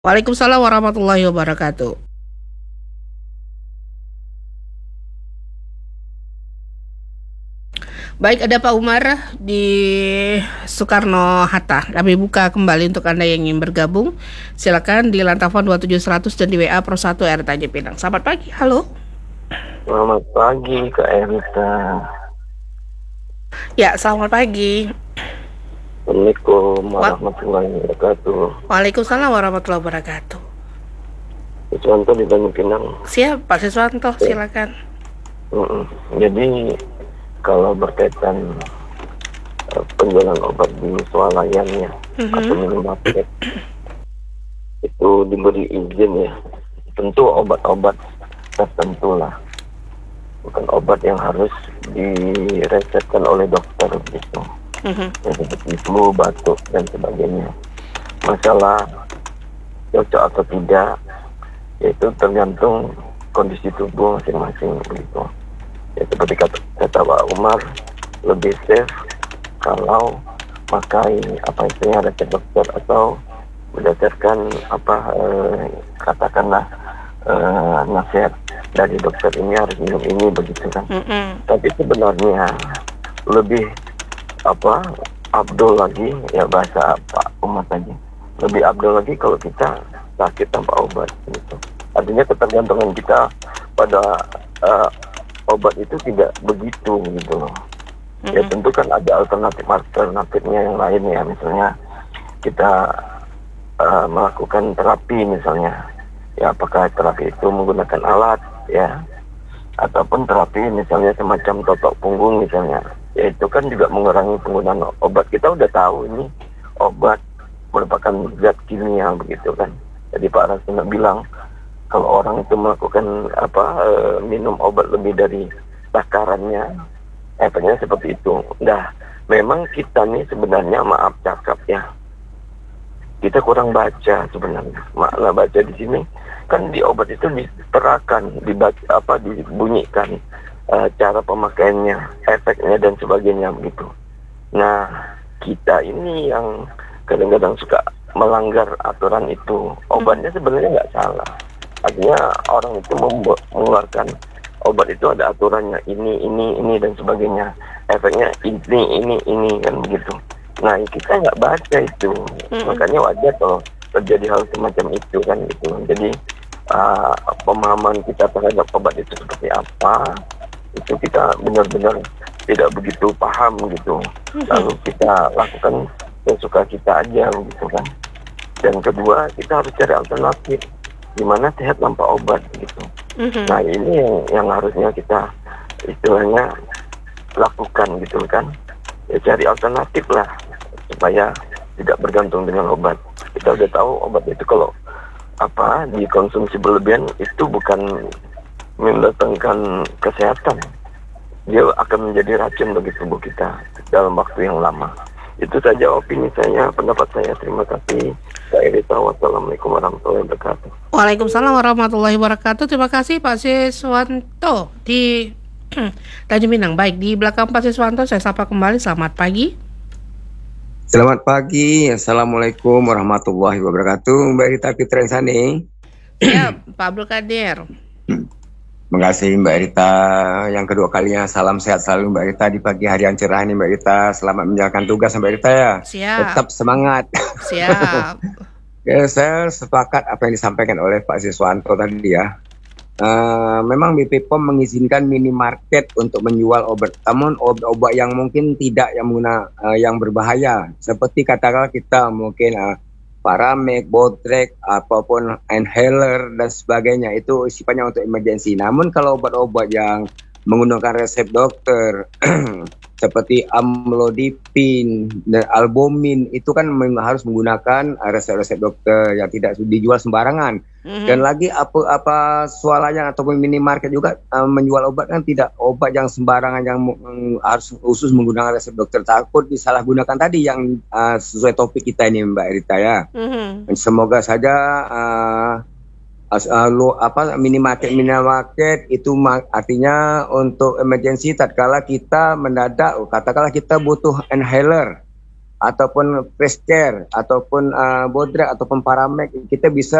Waalaikumsalam warahmatullahi wabarakatuh. Baik, ada Pak Umar di Soekarno-Hatta. Kami buka kembali untuk Anda yang ingin bergabung. Silakan di Lantafon 27100 dan di WA Pro 1 R Tanjung Pinang. Selamat pagi, halo. Selamat pagi Kak Erita. Ya, selamat pagi. Assalamualaikum warahmatullahi wabarakatuh. Waalaikumsalam warahmatullahi wabarakatuh. Contoh di Tanjung Pinang. Siap, Pak Siswanto, silakan. Jadi kalau berkaitan penjualan obat di swalayan ya, atau minimarket itu diberi izin ya, tentu obat-obat tertentu lah, bukan obat yang harus diresepkan oleh dokter gitu, ya, seperti flu, batuk dan sebagainya. Masalah cocok atau tidak yaitu tergantung kondisi tubuh masing-masing begitu. Ya, seperti kata Pak Umar, lebih safe kalau pakai istilahnya resep dokter atau berdasarkan katakanlah nasihat dari dokter, ini harus minum ini begitu kan. Tapi sebenarnya lebih abdul lagi, ya bahasa Pak Umar tadi, lebih abdul lagi kalau kita sakit tanpa obat gitu. Artinya ketergantungan kita pada obat itu tidak begitu gitu loh. Ya tentu kan ada alternatifnya yang lain ya, misalnya kita melakukan terapi misalnya, ya apakah terapi itu menggunakan alat ya, ataupun terapi misalnya semacam totok punggung misalnya, ya itu kan juga mengurangi penggunaan obat. Kita udah tahu ini obat merupakan zat kimia begitu kan. Jadi Pak Rasuna bilang kalau orang itu melakukan minum obat lebih dari takarannya, efeknya seperti itu. Nah, memang kita nih sebenarnya, maaf cakap ya, kita kurang baca sebenarnya. Makna baca di sini kan di obat itu diterakan, dibunyikan cara pemakaiannya, efeknya dan sebagainya begitu. Nah, kita ini yang kadang-kadang suka melanggar aturan itu. Obatnya sebenarnya nggak salah. Artinya orang itu mengeluarkan obat itu ada aturannya, ini dan sebagainya. Efeknya ini kan begitu. Nah, kita nggak baca itu. Makanya wajar kalau terjadi hal semacam itu kan gitu. Jadi pemahaman kita terhadap obat itu seperti apa, itu kita benar-benar tidak begitu paham gitu. Lalu kita lakukan sesuka kita aja gitu kan. Dan kedua, kita harus cari alternatif gimana sehat tanpa obat gitu. Nah, ini yang harusnya kita istilahnya lakukan gitu kan. Ya cari alternatif lah supaya tidak bergantung dengan obat. Kita udah tahu obat itu kalau dikonsumsi berlebihan itu bukan mendatangkan kesehatan. Dia akan menjadi racun bagi tubuh kita dalam waktu yang lama. Itu saja opini saya, pendapat saya. Terima kasih. Wassalamualaikum warahmatullahi wabarakatuh. Waalaikumsalam warahmatullahi wabarakatuh. Terima kasih Pak Siswanto di Tanjung Pinang. Baik, di belakang Pak Siswanto saya sapa kembali. Selamat pagi. Selamat pagi. Assalamualaikum warahmatullahi wabarakatuh. Mbak Rita Fitra Insani. Ya, Pak Abdul Qadir. Terima kasih Mbak Rita. Yang kedua kalinya salam sehat selalu Mbak Rita di pagi hari yang cerah ini Mbak Rita. Selamat menjalankan tugas Mbak Rita ya. Siap. Tetap semangat. Siap. Ya, saya sepakat apa yang disampaikan oleh Pak Siswanto tadi ya. Memang BP POM mengizinkan minimarket untuk menjual obat, namun obat-obat yang mungkin tidak yang berbahaya, seperti katakanlah kita mungkin Paramek, Botrek, apapun inhaler dan sebagainya, itu sifatnya untuk emergency. Namun kalau obat-obat yang menggunakan resep dokter seperti amlodipin dan albumin, itu kan harus menggunakan resep-resep dokter yang tidak dijual sembarangan. Dan lagi swalayan ataupun minimarket juga menjual obat kan tidak obat yang sembarangan yang harus khusus menggunakan resep dokter, takut disalahgunakan tadi yang sesuai topik kita ini Mbak Rita ya. Semoga saja minimarket itu artinya untuk emergency tatkala kita mendadak, katakanlah kita butuh inhaler ataupun Prescare ataupun Bodrek ataupun Paramek, kita bisa